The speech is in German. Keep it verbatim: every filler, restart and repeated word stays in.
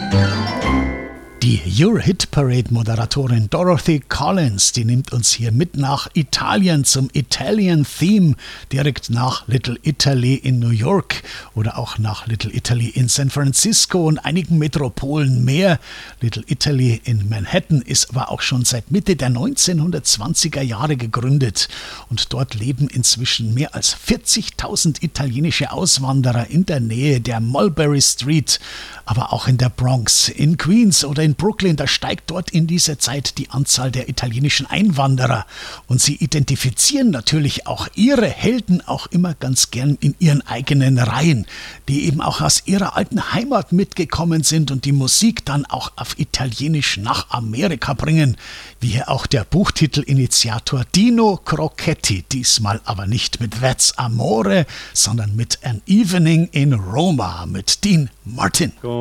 Die Euro-Hit-Parade-Moderatorin Dorothy Collins, die nimmt uns hier mit nach Italien zum Italian Theme, direkt nach Little Italy in New York oder auch nach Little Italy in San Francisco und einigen Metropolen mehr. Little Italy in Manhattan ist aber auch schon seit Mitte der neunzehnhundertzwanziger Jahre gegründet und dort leben inzwischen mehr als vierzigtausend italienische Auswanderer in der Nähe der Mulberry Street, aber auch in der Bronx, in Queens oder in Brooklyn, da steigt dort in dieser Zeit die Anzahl der italienischen Einwanderer und sie identifizieren natürlich auch ihre Helden auch immer ganz gern in ihren eigenen Reihen, die eben auch aus ihrer alten Heimat mitgekommen sind und die Musik dann auch auf Italienisch nach Amerika bringen, wie hier auch der Buchtitelinitiator Dino Crocetti, diesmal aber nicht mit That's Amore, sondern mit An Evening in Roma mit Dean Martin.